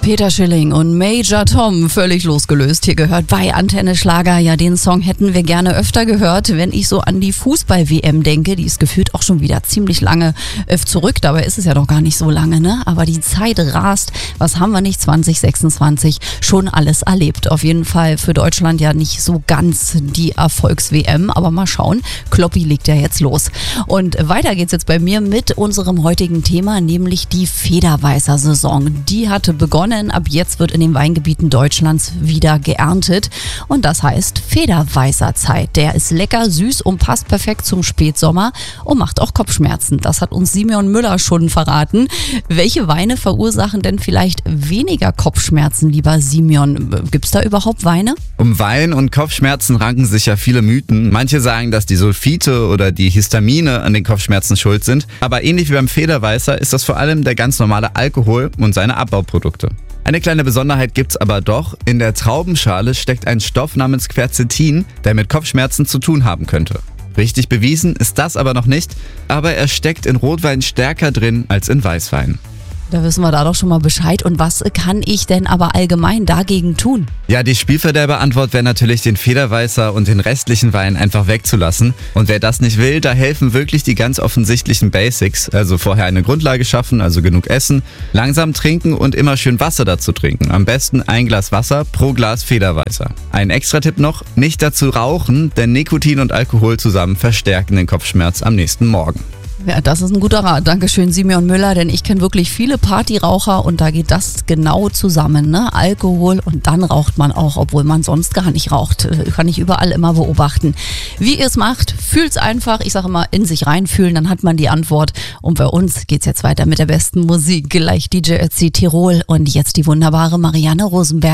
Peter Schilling und Major Tom, völlig losgelöst hier gehört bei Antenne Schlager. Ja, den Song hätten wir gerne öfter gehört, wenn ich so an die Fußball-WM denke. Die ist gefühlt auch schon wieder ziemlich lange zurück. Dabei ist es ja noch gar nicht so lange, ne? Aber die Zeit rast. Was haben wir nicht 2026 schon alles erlebt? Auf jeden Fall für Deutschland ja nicht so ganz die Erfolgs-WM. Aber mal schauen, Kloppi legt ja jetzt los. Und weiter geht's jetzt bei mir mit unserem heutigen Thema, nämlich die Federweißer-Saison. Die hatte begonnen. Ab jetzt wird in den Weingebieten Deutschlands wieder geerntet. Und das heißt Federweißer-Zeit. Der ist lecker, süß und passt perfekt zum Spätsommer und macht auch Kopfschmerzen. Das hat uns Simeon Müller schon verraten. Welche Weine verursachen denn vielleicht weniger Kopfschmerzen, lieber Simeon? Gibt es da überhaupt Weine? Um Wein und Kopfschmerzen ranken sich ja viele Mythen. Manche sagen, dass die Sulfite oder die Histamine an den Kopfschmerzen schuld sind. Aber ähnlich wie beim Federweißer ist das vor allem der ganz normale Alkohol und seine Abbauprodukte. Eine kleine Besonderheit gibt's aber doch. In der Traubenschale steckt ein Stoff namens Quercetin, der mit Kopfschmerzen zu tun haben könnte. Richtig bewiesen ist das aber noch nicht, aber er steckt in Rotwein stärker drin als in Weißwein. Da wissen wir da doch schon mal Bescheid. Und was kann ich denn aber allgemein dagegen tun? Ja, die Spielverderber-Antwort wäre natürlich, den Federweißer und den restlichen Wein einfach wegzulassen. Und wer das nicht will, da helfen wirklich die ganz offensichtlichen Basics. Also vorher eine Grundlage schaffen, also genug essen, langsam trinken und immer schön Wasser dazu trinken. Am besten ein Glas Wasser pro Glas Federweißer. Ein Extra-Tipp noch, nicht dazu rauchen, denn Nikotin und Alkohol zusammen verstärken den Kopfschmerz am nächsten Morgen. Ja, das ist ein guter Rat. Dankeschön, Simeon Müller, denn ich kenne wirklich viele Partyraucher und da geht das genau zusammen, ne? Alkohol und dann raucht man auch, obwohl man sonst gar nicht raucht. Kann ich überall immer beobachten. Wie ihr es macht, fühlt's einfach. Ich sage immer, in sich reinfühlen, dann hat man die Antwort. Und bei uns geht's jetzt weiter mit der besten Musik. Gleich DJ Ötzi Tirol und jetzt die wunderbare Marianne Rosenberg.